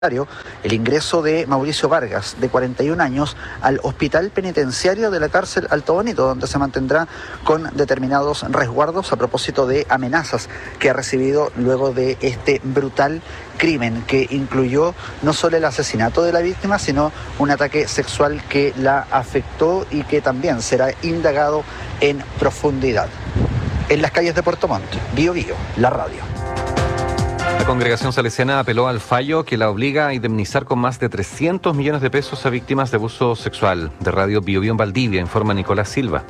el ingreso de Mauricio Vargas, de 41 años, al hospital penitenciario de la cárcel Alto Bonito, donde se mantendrá con determinados resguardos a propósito de amenazas que ha recibido luego de este brutal crimen que incluyó no solo el asesinato de la víctima, sino un ataque sexual que la afectó y que también será indagado en profundidad. En las calles de Puerto Montt, Bío Bío, la radio. La congregación salesiana apeló al fallo que la obliga a indemnizar con más de 300 millones de pesos a víctimas de abuso sexual. De Radio Bío Bío en Valdivia, informa Nicolás Silva.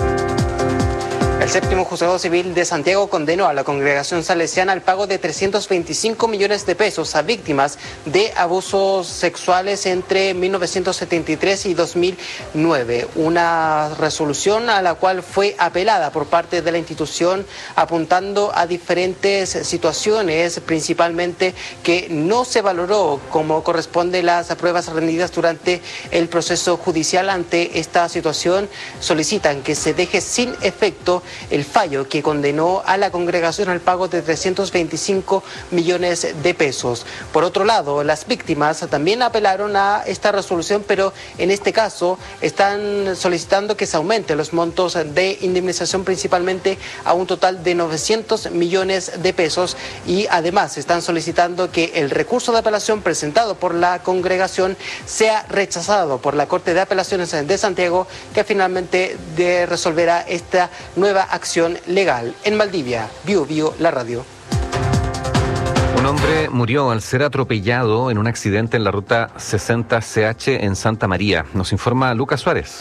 El séptimo juzgado civil de Santiago condenó a la congregación salesiana al pago de 325 millones de pesos a víctimas de abusos sexuales entre 1973 y 2009. Una resolución a la cual fue apelada por parte de la institución, apuntando a diferentes situaciones, principalmente que no se valoró como corresponde las pruebas rendidas durante el proceso judicial. Ante esta situación, solicitan que se deje sin efecto el fallo que condenó a la congregación al pago de 325 millones de pesos. Por otro lado, las víctimas también apelaron a esta resolución, pero en este caso están solicitando que se aumente los montos de indemnización principalmente a un total de 900 millones de pesos y además están solicitando que el recurso de apelación presentado por la congregación sea rechazado por la Corte de Apelaciones de Santiago, que finalmente resolverá esta nueva acción legal. En Valdivia, Bío Bío, la radio. Un hombre murió al ser atropellado en un accidente en la ruta 60CH en Santa María. Nos informa Lucas Suárez.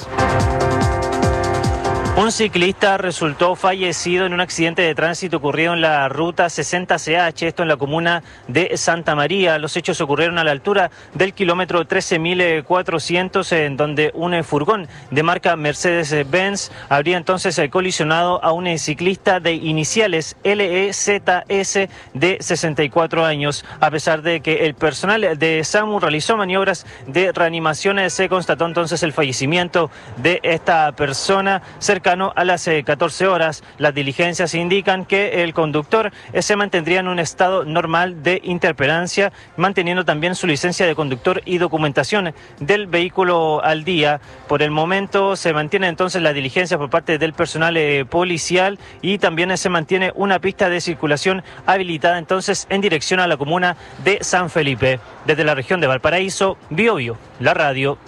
Un ciclista resultó fallecido en un accidente de tránsito ocurrido en la ruta 60CH, esto en la comuna de Santa María. Los hechos ocurrieron a la altura del kilómetro 13.400, en donde un furgón de marca Mercedes-Benz habría entonces colisionado a un ciclista de iniciales LEZS de 64 años. A pesar de que el personal de SAMU realizó maniobras de reanimación, se constató entonces el fallecimiento de esta persona cercano a las 14 horas. Las diligencias indican que el conductor se mantendría en un estado normal de interpelancia, manteniendo también su licencia de conductor y documentación del vehículo al día. Por el momento se mantiene entonces la diligencia por parte del personal policial y también se mantiene una pista de circulación habilitada entonces en dirección a la comuna de San Felipe. Desde la región de Valparaíso, Bío Bío, la radio.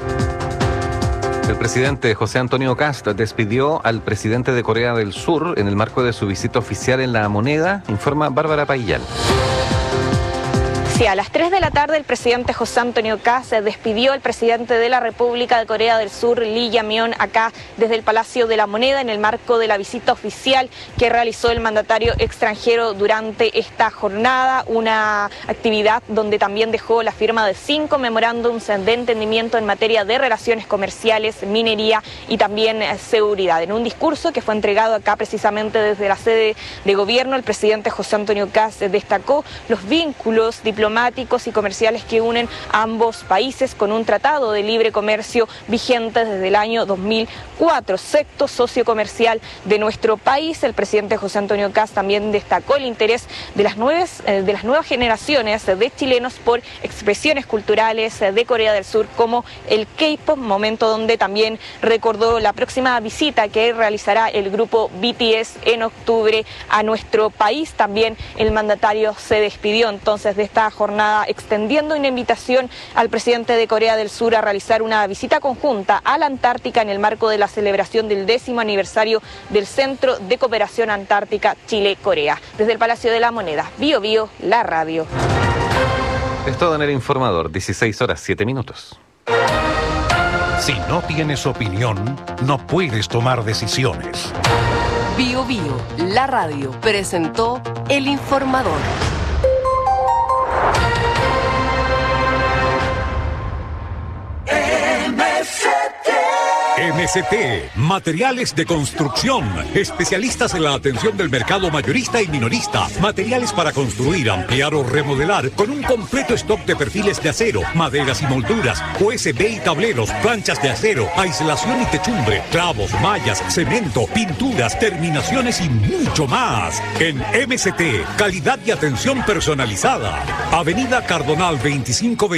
El presidente José Antonio Kast despidió al presidente de Corea del Sur en el marco de su visita oficial en La Moneda, informa Bárbara Paillal. Sí, a las 3 de la tarde el presidente José Antonio Kast despidió al presidente de la República de Corea del Sur, Lee Jae-myung, acá desde el Palacio de la Moneda en el marco de la visita oficial que realizó el mandatario extranjero durante esta jornada, una actividad donde también dejó la firma de 5 memorándums de entendimiento en materia de relaciones comerciales, minería y también seguridad. En un discurso que fue entregado acá precisamente desde la sede de gobierno, el presidente José Antonio Kast destacó los vínculos diplomáticos y comerciales que unen a ambos países con un tratado de libre comercio vigente desde el año 2004, sexto socio comercial de nuestro país. El presidente José Antonio Kast también destacó el interés de las nuevas generaciones de chilenos por expresiones culturales de Corea del Sur como el K-pop, momento donde también recordó la próxima visita que realizará el grupo BTS en octubre a nuestro país. También el mandatario se despidió entonces de esta jornada, extendiendo una invitación al presidente de Corea del Sur a realizar una visita conjunta a la Antártica en el marco de la celebración del 10º aniversario del Centro de Cooperación Antártica Chile-Corea. Desde el Palacio de la Moneda, Bío Bío, la radio. Es todo en el informador, 16 horas 7 minutos. Si no tienes opinión, no puedes tomar decisiones. Bío Bío, la radio, presentó El Informador. MCT MCT, materiales de construcción, especialistas en la atención del mercado mayorista y minorista, materiales para construir, ampliar o remodelar, con un completo stock de perfiles de acero, maderas y molduras, USB y tableros, planchas de acero, aislación y techumbre, clavos, mallas, cemento, pinturas, terminaciones y mucho más. En MCT, calidad y atención personalizada. Avenida Cardonal 25